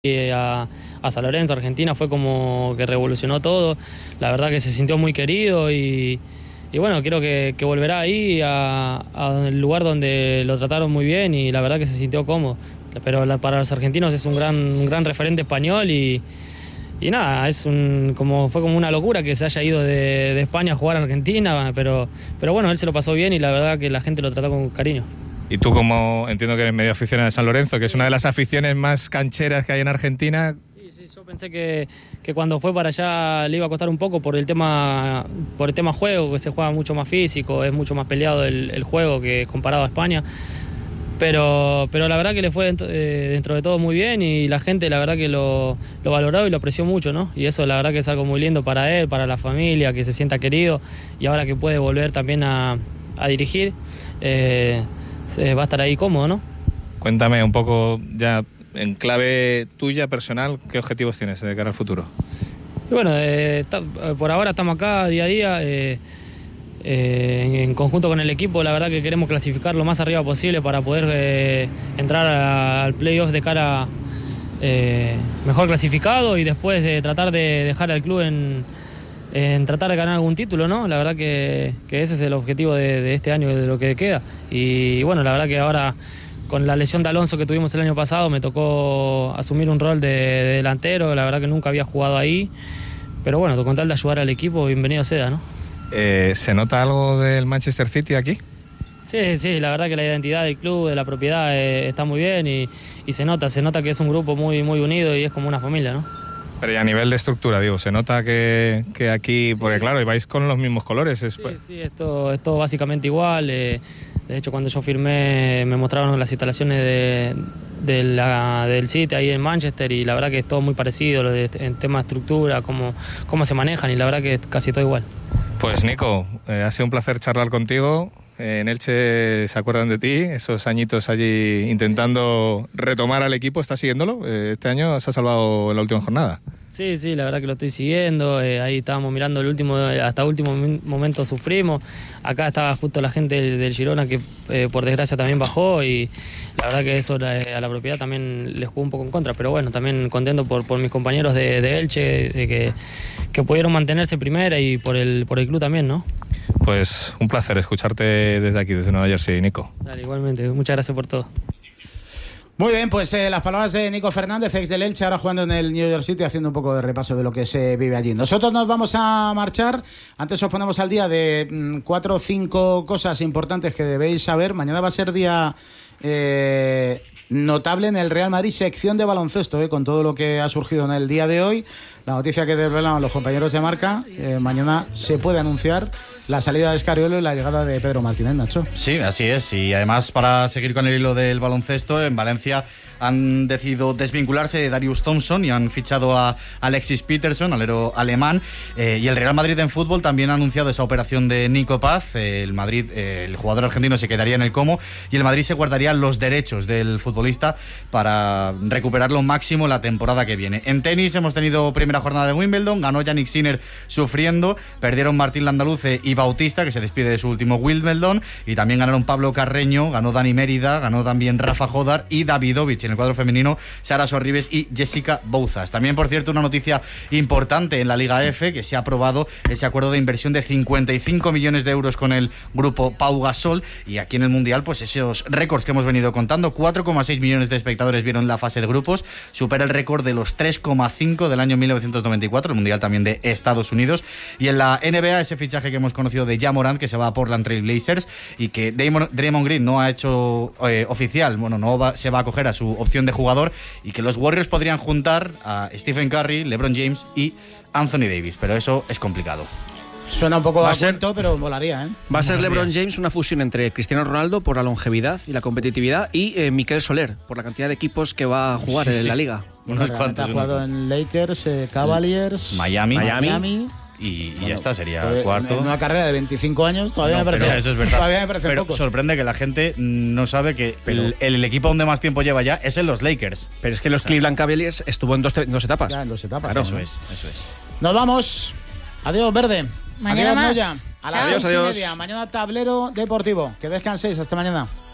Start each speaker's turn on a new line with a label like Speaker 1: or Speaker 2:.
Speaker 1: a San Lorenzo, Argentina, fue como que revolucionó todo. La verdad que se sintió muy querido y bueno, creo que volverá ahí al lugar donde lo trataron muy bien y la verdad que se sintió cómodo. Pero para los argentinos es un gran referente español y nada, fue como una locura que se haya ido de España a jugar a Argentina, pero bueno, él se lo pasó bien y la verdad que la gente lo trató con cariño.
Speaker 2: Y tú, como entiendo que eres medio aficionado de San Lorenzo, que es una de las aficiones más cancheras que hay en Argentina.
Speaker 1: Sí, yo pensé que cuando fue para allá le iba a costar un poco por el tema juego, que se juega mucho más físico, es mucho más peleado el juego que comparado a España. Pero la verdad que le fue dentro de todo muy bien y la gente la verdad que lo valoró y lo apreció mucho, ¿no? Y eso la verdad que es algo muy lindo para él, para la familia, que se sienta querido y ahora que puede volver también a dirigir, va a estar ahí cómodo, ¿no?
Speaker 2: Cuéntame un poco ya en clave tuya personal, ¿qué objetivos tienes de cara al futuro?
Speaker 1: Y bueno, por ahora estamos acá día a día, en conjunto con el equipo, la verdad que queremos clasificar lo más arriba posible para poder entrar al playoff de cara mejor clasificado y después tratar de dejar al club en tratar de ganar algún título, ¿no? La verdad que ese es el objetivo de este año, de lo que queda. Y bueno, la verdad que ahora con la lesión de Alonso que tuvimos el año pasado me tocó asumir un rol de delantero, la verdad que nunca había jugado ahí, pero bueno, con tal de ayudar al equipo, bienvenido sea, ¿no?
Speaker 2: ¿Se nota algo del Manchester City aquí?
Speaker 1: Sí, la verdad que la identidad del club, de la propiedad está muy bien y se nota que es un grupo muy unido y es como una familia, ¿no?
Speaker 2: Pero y a nivel de estructura, digo, se nota que aquí, sí, porque claro, vais con los mismos colores.
Speaker 1: Sí, esto es todo básicamente igual. De hecho, cuando yo firmé me mostraron las instalaciones del City ahí en Manchester y la verdad que es todo muy parecido en tema de estructura, cómo se manejan y la verdad que es casi todo igual.
Speaker 2: Pues Nico, ha sido un placer charlar contigo. En Elche se acuerdan de ti, esos añitos allí intentando retomar al equipo. ¿Estás siguiéndolo? Este año se ha salvado en la última jornada.
Speaker 1: Sí, la verdad que lo estoy siguiendo. Ahí estábamos mirando hasta último momento sufrimos. Acá estaba justo la gente del Girona que por desgracia también bajó y la verdad que eso a la propiedad también les jugó un poco en contra. Pero bueno, también contento por mis compañeros de Elche, que pudieron mantenerse primera y por el club también, ¿no?
Speaker 2: Pues un placer escucharte desde aquí, desde Nueva Jersey, Nico.
Speaker 1: Dale, igualmente, muchas gracias por todo.
Speaker 3: Muy bien, pues las palabras de Nico Fernández, ex del Elche, ahora jugando en el New York City, haciendo un poco de repaso de lo que se vive allí. Nosotros nos vamos a marchar. Antes os ponemos al día de 4 o 5 cosas importantes que debéis saber. Mañana va a ser día notable en el Real Madrid, sección de baloncesto, con todo lo que ha surgido en el día de hoy. La noticia que desvelaban los compañeros de Marca, mañana se puede anunciar la salida de Escariolo y la llegada de Pedro Martínez, Nacho.
Speaker 4: Sí, así es. Y además, para seguir con el hilo del baloncesto, en Valencia han decidido desvincularse de Darius Thompson y han fichado a Alexis Peterson, alero alemán. Y el Real Madrid en fútbol también ha anunciado esa operación de Nico Paz. El jugador argentino se quedaría en el Como y el Madrid se guardaría los derechos del futbolista para recuperar lo máximo la temporada que viene. En tenis hemos tenido primera jornada de Wimbledon, ganó Jannik Sinner sufriendo, perdieron Martín Landaluce y Bautista, que se despide de su último Wimbledon, y también ganaron Pablo Carreño, ganó Dani Mérida, ganó también Rafa Jodar y Davidovich. En el cuadro femenino, Sara Sorribes y Jessica Bouzas. También, por cierto, una noticia importante en la Liga F, que se ha aprobado ese acuerdo de inversión de 55 millones de euros con el grupo Pau Gasol, y aquí en el Mundial, pues esos récords que hemos venido contando, 4,6 millones de espectadores vieron la fase de grupos, supera el récord de los 3,5 del año 1994, el Mundial también de Estados Unidos. Y en la NBA, ese fichaje que hemos conocido de Ja Morant, que se va a Portland Trail Blazers y que Draymond Green no ha hecho oficial, se va a acoger a su opción de jugador, y que los Warriors podrían juntar a Stephen Curry, LeBron James y Anthony Davis, pero eso es complicado.
Speaker 3: Suena un poco a cuento, pero molaría, ¿eh?
Speaker 5: Va a ser LeBron James una fusión entre Cristiano Ronaldo por la longevidad y la competitividad y Miquel Soler por la cantidad de equipos que va a jugar en la liga.
Speaker 3: Unos cuantos. Ha jugado en Lakers, Cavaliers,
Speaker 4: Miami. Y ya está, sería cuarto.
Speaker 3: En una carrera de 25 años todavía me parece.
Speaker 4: Eso es verdad.
Speaker 3: Todavía me parece
Speaker 4: pero
Speaker 3: poco.
Speaker 4: Sorprende que la gente no sabe que el equipo donde más tiempo lleva ya es en los Lakers.
Speaker 5: Pero es que los Cleveland Cavaliers estuvo en dos etapas.
Speaker 3: Ya, en 2 etapas.
Speaker 4: Claro, eso es.
Speaker 3: Nos vamos. Adiós, Verde.
Speaker 6: Mañana
Speaker 3: adiós,
Speaker 6: más.
Speaker 3: Noya. A las 6:30. Mañana tablero deportivo. Que descanséis. Hasta mañana.